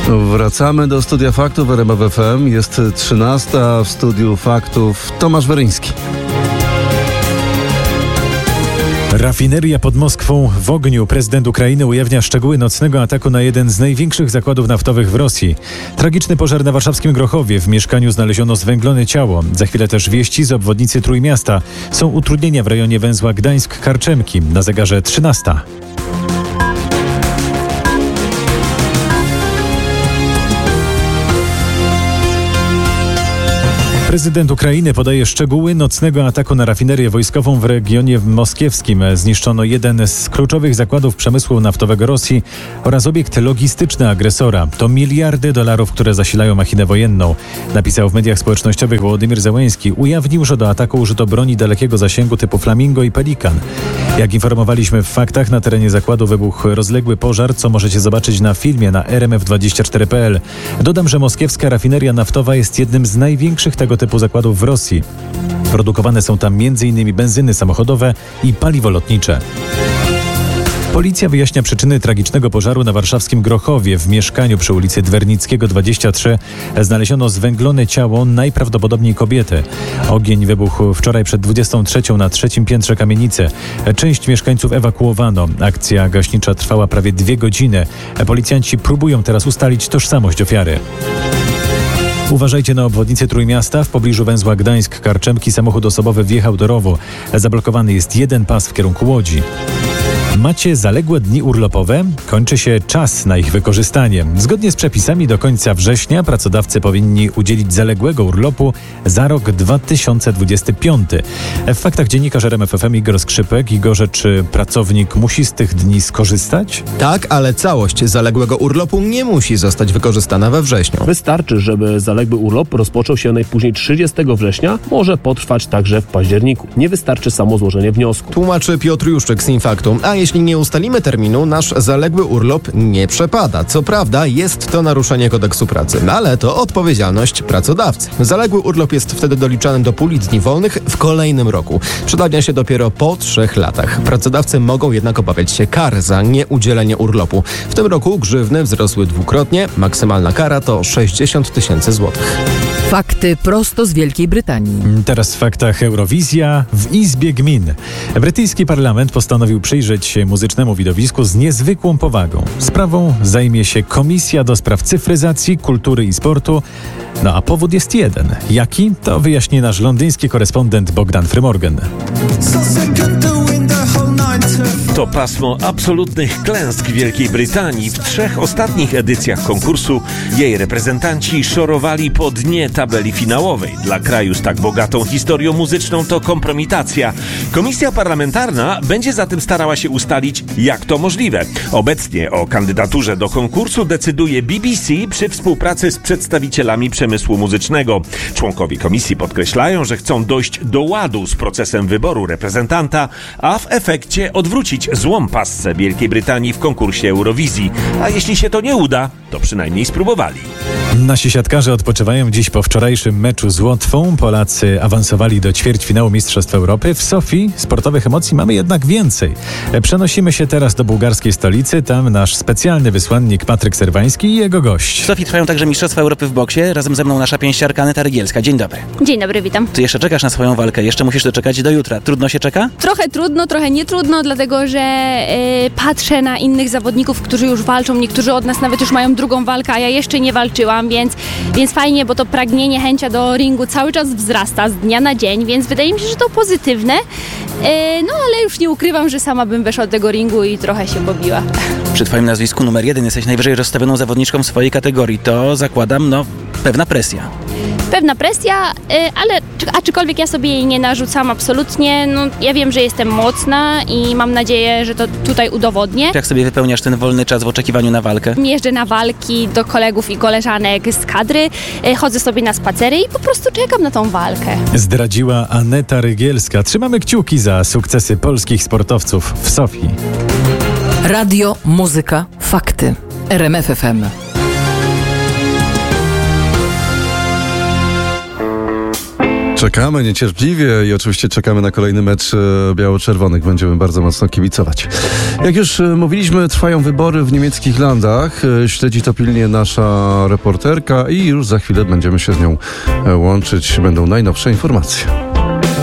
Wracamy do Studia Faktów w RMF FM. Jest 13, a w Studiu Faktów Tomasz Weryński. Rafineria pod Moskwą w ogniu. Prezydent Ukrainy ujawnia szczegóły nocnego ataku na jeden z największych zakładów naftowych w Rosji. Tragiczny pożar na warszawskim Grochowie. W mieszkaniu znaleziono zwęglone ciało. Za chwilę też wieści z obwodnicy Trójmiasta. Są utrudnienia w rejonie węzła Gdańsk-Karczemki. Na zegarze 13. Prezydent Ukrainy podaje szczegóły nocnego ataku na rafinerię wojskową w regionie moskiewskim. Zniszczono jeden z kluczowych zakładów przemysłu naftowego Rosji oraz obiekt logistyczny agresora. To miliardy dolarów, które zasilają machinę wojenną. Napisał w mediach społecznościowych Wołodymyr Zełenski. Ujawnił, że do ataku użyto broni dalekiego zasięgu typu Flamingo i Pelikan. Jak informowaliśmy w faktach, na terenie zakładu wybuchł rozległy pożar, co możecie zobaczyć na filmie na rmf24.pl. Dodam, że moskiewska rafineria naftowa jest jednym z największych tego typu zakładów w Rosji. Produkowane są tam m.in. benzyny samochodowe i paliwo lotnicze. Policja wyjaśnia przyczyny tragicznego pożaru na warszawskim Grochowie. W mieszkaniu przy ulicy Dwernickiego 23 znaleziono zwęglone ciało najprawdopodobniej kobiety. Ogień wybuchł wczoraj przed 23 na 3. piętrze kamienicy. Część mieszkańców ewakuowano. Akcja gaśnicza trwała prawie 2 godziny. Policjanci próbują teraz ustalić tożsamość ofiary. Uważajcie na obwodnicy Trójmiasta. W pobliżu węzła Gdańsk-Karczemki samochód osobowy wjechał do rowu. Zablokowany jest jeden pas w kierunku Łodzi. Macie zaległe dni urlopowe? Kończy się czas na ich wykorzystanie. Zgodnie z przepisami do końca września pracodawcy powinni udzielić zaległego urlopu za rok 2025. W faktach dziennikarz RMF FM Igor Skrzypek. Igorze, czy pracownik musi z tych dni skorzystać? Tak, ale całość zaległego urlopu nie musi zostać wykorzystana we wrześniu. Wystarczy, żeby zaległy urlop rozpoczął się najpóźniej 30 września, może potrwać także w październiku. Nie wystarczy samo złożenie wniosku. Tłumaczy Piotr Juszczyk z Infaktu. A jeśli nie ustalimy terminu, nasz zaległy urlop nie przepada. Co prawda jest to naruszenie kodeksu pracy, ale to odpowiedzialność pracodawcy. Zaległy urlop jest wtedy doliczany do puli dni wolnych w kolejnym roku. Przedawnia się dopiero po 3 latach. Pracodawcy mogą jednak obawiać się kar za nieudzielenie urlopu. W tym roku grzywny wzrosły dwukrotnie. Maksymalna kara to 60 000 złotych. Fakty prosto z Wielkiej Brytanii. Teraz w faktach Eurowizja w Izbie Gmin. Brytyjski parlament postanowił przyjrzeć się muzycznemu widowisku z niezwykłą powagą. Sprawą zajmie się Komisja do Spraw Cyfryzacji, Kultury i Sportu. No a powód jest jeden. Jaki? To wyjaśni nasz londyński korespondent Bogdan Frymorgan. To pasmo absolutnych klęsk Wielkiej Brytanii. W 3 ostatnich edycjach konkursu jej reprezentanci szorowali po dnie tabeli finałowej. Dla kraju z tak bogatą historią muzyczną to kompromitacja. Komisja parlamentarna będzie zatem starała się ustalić, jak to możliwe. Obecnie o kandydaturze do konkursu decyduje BBC przy współpracy z przedstawicielami przemysłu muzycznego. Członkowie komisji podkreślają, że chcą dojść do ładu z procesem wyboru reprezentanta, a w efekcie odwrócić złą passę Wielkiej Brytanii w konkursie Eurowizji. A jeśli się to nie uda, to przynajmniej spróbowali. Nasi siatkarze odpoczywają dziś po wczorajszym meczu z Łotwą. Polacy awansowali do ćwierćfinału Mistrzostw Europy. W Sofii sportowych emocji mamy jednak więcej. Przenosimy się teraz do bułgarskiej stolicy. Tam nasz specjalny wysłannik Patryk Serwański i jego gość. W Sofii trwają także Mistrzostwa Europy w boksie. Razem ze mną nasza pięściarka Aneta Rygielska. Dzień dobry. Dzień dobry, witam. Ty jeszcze czekasz na swoją walkę. Jeszcze musisz doczekać do jutra. Trudno się czeka? Trochę trudno, trochę nie trudno, dlatego że patrzę na innych zawodników, którzy już walczą. Niektórzy od nas nawet już mają drugą walkę, a ja jeszcze nie walczyłam, więc fajnie, bo to pragnienie, chęcia do ringu cały czas wzrasta z dnia na dzień, więc wydaje mi się, że to pozytywne. No ale już nie ukrywam, że sama bym weszła do tego ringu i trochę się pobiła. Przy twoim nazwisku numer 1 jesteś najwyżej rozstawioną zawodniczką w swojej kategorii. To zakładam, pewna presja. Pewna presja, ale aczkolwiek ja sobie jej nie narzucam absolutnie. Ja wiem, że jestem mocna i mam nadzieję, że to tutaj udowodnię. Jak sobie wypełniasz ten wolny czas w oczekiwaniu na walkę? Jeżdżę na walki do kolegów i koleżanek z kadry, chodzę sobie na spacery i po prostu czekam na tą walkę. Zdradziła Aneta Rygielska. Trzymamy kciuki za sukcesy polskich sportowców w Sofii. Radio, muzyka, fakty. RMF FM. Czekamy niecierpliwie i oczywiście czekamy na kolejny mecz biało-czerwonych. Będziemy bardzo mocno kibicować. Jak już mówiliśmy, trwają wybory w niemieckich landach. Śledzi to pilnie nasza reporterka i już za chwilę będziemy się z nią łączyć. Będą najnowsze informacje.